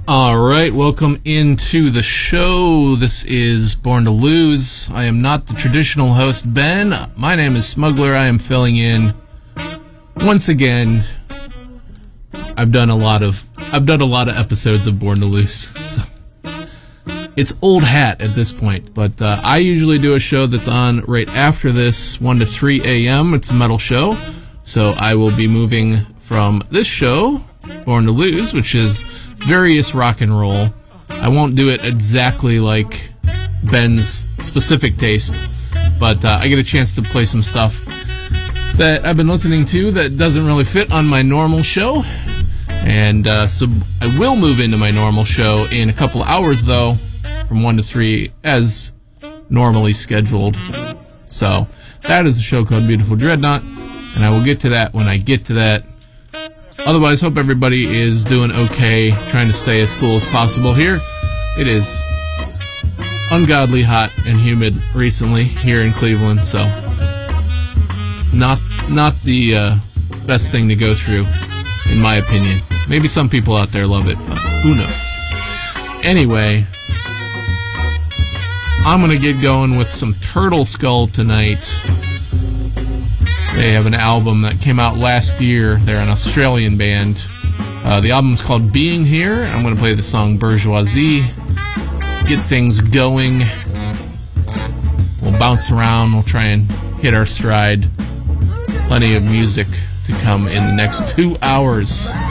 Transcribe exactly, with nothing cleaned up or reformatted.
All right, welcome into the show. This is Born to Lose. I am not the traditional host, Ben. My name is Smuggler. I am filling in once again. I've done a lot of I've done a lot of episodes of Born to Lose, so it's old hat at this point. But uh, I usually do a show that's on right after this, one to three a.m. It's a metal show, so I will be moving from this show, Born to Lose, which is various rock and roll. I won't do it exactly like Ben's specific taste, but uh, I get a chance to play some stuff that I've been listening to that doesn't really fit on my normal show. And uh, so I will move into my normal show in a couple hours, though, from one to three as normally scheduled. So that is a show called Beautiful Dreadnought, and I will get to that when I get to that. Otherwise, hope everybody is doing okay, trying to stay as cool as possible here. It is ungodly hot and humid recently here in Cleveland, so not not the uh, best thing to go through, in my opinion. Maybe some people out there love it, but who knows. Anyway, I'm going to get going with some Turtle Skull tonight. They have an album that came out last year. They're an Australian band. Uh, the album's called Being Here. I'm going to play the song Bourgeoisie. Get things going. We'll bounce around. We'll try and hit our stride. Plenty of music to come in the next two hours.